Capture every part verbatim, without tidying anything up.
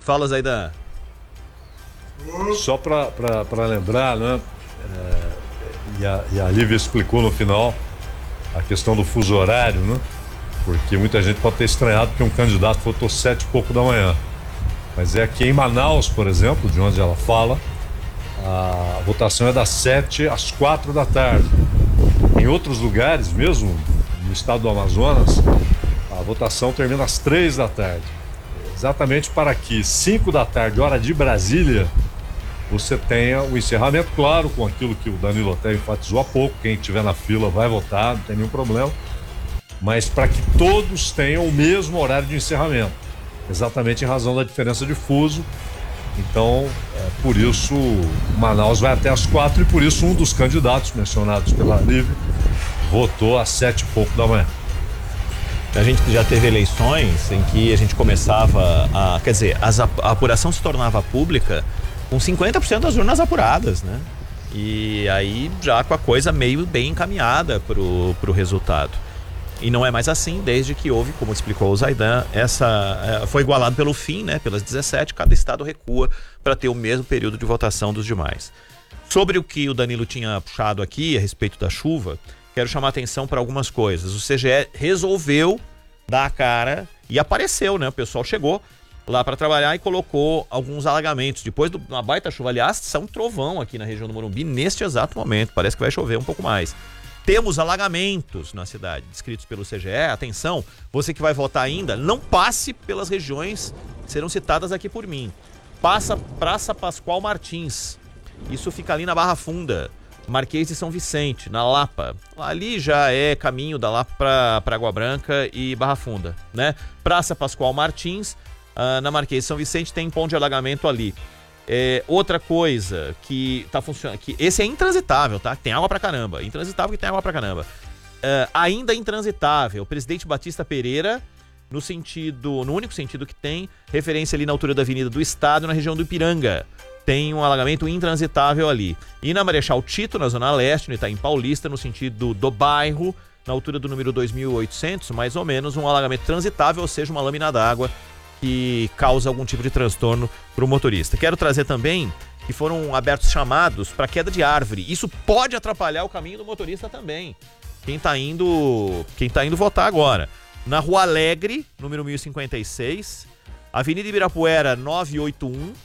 Fala, Zaidan. Só para lembrar, né? É, e, a, e a Lívia explicou no final a questão do fuso horário, né? Porque muita gente pode ter estranhado que um candidato votou sete e pouco da manhã. Mas é aqui em Manaus, por exemplo, de onde ela fala, a votação é das sete às quatro da tarde. Em outros lugares, mesmo no estado do Amazonas, a votação termina às três da tarde. Exatamente para que cinco da tarde, hora de Brasília, você tenha o encerramento, claro, com aquilo que o Danilo até enfatizou há pouco, quem estiver na fila vai votar, não tem nenhum problema, mas para que todos tenham o mesmo horário de encerramento, exatamente em razão da diferença de fuso. Então, é, por isso, Manaus vai até às quatro e por isso um dos candidatos mencionados pela Lívia votou às sete e pouco da manhã. A gente já teve eleições em que a gente começava a... Quer dizer, as, a apuração se tornava pública com cinquenta por cento das urnas apuradas, né? E aí já com a coisa meio bem encaminhada pro, pro resultado. E não é mais assim, desde que houve, como explicou o Zaidan, essa, foi igualado pelo fim, né? Pelas dezessete, cada estado recua para ter o mesmo período de votação dos demais. Sobre o que o Danilo tinha puxado aqui a respeito da chuva, quero chamar a atenção para algumas coisas. O C G E resolveu dar a cara e apareceu, né? O pessoal chegou lá para trabalhar e colocou alguns alagamentos. Depois de uma baita chuva, aliás, são trovão aqui na região do Morumbi neste exato momento. Parece que vai chover um pouco mais. Temos alagamentos na cidade, descritos pelo C G E. Atenção, você que vai votar ainda, não passe pelas regiões que serão citadas aqui por mim. Passa Praça Pascoal Martins. Isso fica ali na Barra Funda. Marquês de São Vicente, na Lapa. Ali já é caminho da Lapa para Água Branca e Barra Funda, né? Praça Pascoal Martins, uh, na Marquês de São Vicente, tem ponto de alagamento ali. É, outra coisa que tá funcionando, que esse é intransitável, tá? Tem água pra caramba. Intransitável que tem água pra caramba. Uh, ainda intransitável, Presidente Batista Pereira, no sentido, no único sentido que tem, referência ali na altura da Avenida do Estado, na região do Ipiranga. Tem um alagamento intransitável ali. E na Marechal Tito, na Zona Leste, no Itaim Paulista, no sentido do bairro, na altura do número dois mil e oitocentos, mais ou menos, um alagamento transitável, ou seja, uma lâmina d'água que causa algum tipo de transtorno para o motorista. Quero trazer também que foram abertos chamados para queda de árvore. Isso pode atrapalhar o caminho do motorista também. Quem está indo, quem tá indo votar agora. Na Rua Alegre, número mil e cinquenta e seis, Avenida Ibirapuera novecentos e oitenta e um,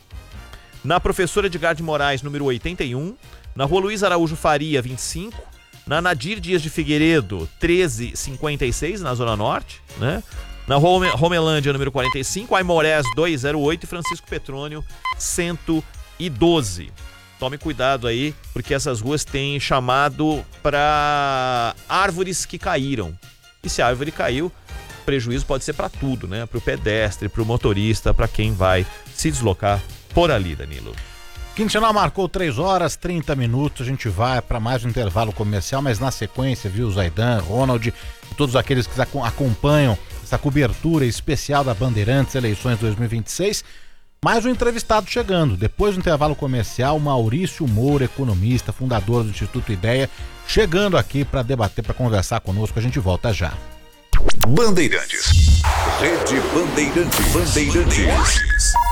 na Professora Edgar de Moraes, número oitenta e um, na Rua Luiz Araújo Faria, vinte e cinco, na Nadir Dias de Figueiredo, trezentos e cinquenta e seis, na Zona Norte, né? Na Rua Romelândia, número quarenta e cinco, Aimorés duzentos e oito e Francisco Petrônio, cento e doze. Tome cuidado aí, porque essas ruas têm chamado para árvores que caíram. E se a árvore caiu, prejuízo pode ser para tudo, né? Para o pedestre, para o motorista, para quem vai se deslocar por ali, Danilo. Quinzenal marcou três horas e trinta minutos, a gente vai para mais um intervalo comercial, mas na sequência, viu, Zaidan, Ronald e todos aqueles que acompanham essa cobertura especial da Bandeirantes Eleições dois mil e vinte e seis, mais um entrevistado chegando. Depois do intervalo comercial, Maurício Moura, economista, fundador do Instituto Ideia, chegando aqui para debater, para conversar conosco. A gente volta já. Bandeirantes. Rede Bandeirantes. Bandeirantes.